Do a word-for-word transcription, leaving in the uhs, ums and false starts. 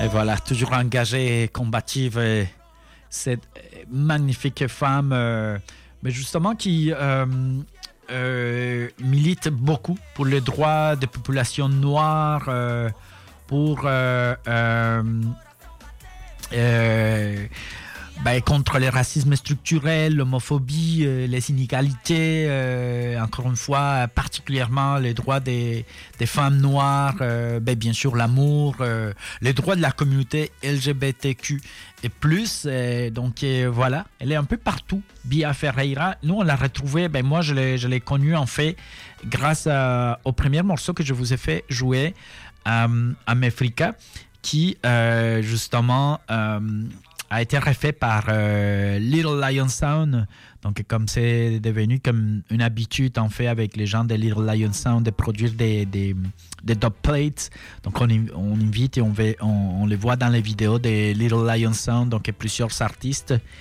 Et voilà, toujours engagée et combative. Et cette magnifique femme, euh, mais justement, qui euh, euh, milite beaucoup pour les droits des populations noires, euh, pour euh, euh, euh, ben, contre le racisme structurel, l'homophobie, euh, les inégalités, euh, encore une fois, particulièrement les droits des, des femmes noires, euh, ben, bien sûr l'amour, euh, les droits de la communauté L G B T Q et plus. Euh, donc euh, voilà, elle est un peu partout, Bia Ferreira. Nous, on l'a retrouvée, ben, moi je l'ai, je l'ai connue en fait grâce à, au premier morceau que je vous ai fait jouer, euh, Amefrika, qui euh, justement... Euh, a été refait par euh, Little Lion Sound. Donc, comme c'est devenu comme une habitude, en fait, avec les gens de Little Lion Sound, de produire des, des, des dub plates. Donc, on, on invite et on, va, on, on les voit dans les vidéos de Little Lion Sound, donc plusieurs artistes